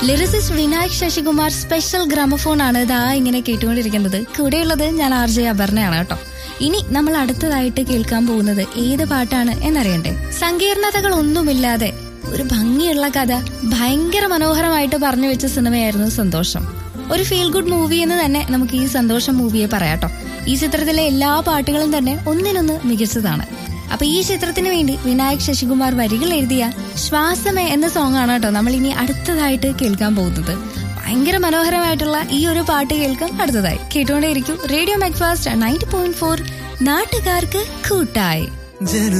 Lyricist Vinayak Sasikumar special gramophone ആണ് ഇതാ ഇങ്ങനെ കേട്ടുകൊണ്ടിരിക്കുന്നത്. കൂടെയുള്ളത് ഞാൻ RJ അപർണയാണ് കേട്ടോ. ഇനി നമ്മൾ അടുത്തതായിട്ട് കേൾക്കാൻ പോകുന്നത് ഏത് പാട്ടാണ് എന്നറിയണ്ടേ? സങ്കീർണതകളൊന്നുമില്ലാതെ ഒരു ഭംഗിയുള്ള കഥ ഭയങ്കര മനോഹരമായിട്ട് പറഞ്ഞു വെച്ച സിനിമയായിരുന്നു സന്തോഷം. ഒരു ഫീൽ ഗുഡ് മൂവി എന്ന് തന്നെ നമുക്ക് ഈ സന്തോഷം മൂവിയെ പറയാട്ടോ. ഈ ചിത്രത്തിലെ എല്ലാ പാട്ടുകളും തന്നെ ഒന്നിനൊന്ന് മികച്ചതാണ്. അപ്പൊ ഈ ചിത്രത്തിന് വേണ്ടി വിനായക് ശശികുമാർ വരികൾ എഴുതിയ ശ്വാസമേ എന്ന സോങ് ആണ് കേട്ടോ നമ്മൾ ഇനി അടുത്തതായിട്ട് കേൾക്കാൻ പോകുന്നത്. ഭയങ്കര മനോഹരമായിട്ടുള്ള ഈ ഒരു പാട്ട് കേൾക്കാം അടുത്തതായി. കേട്ടുകൊണ്ടേയിരിക്കും റേഡിയോ മാക്ഫാസ്റ്റ് 90.4 നാട്ടുകാർക്ക് കൂട്ടായി.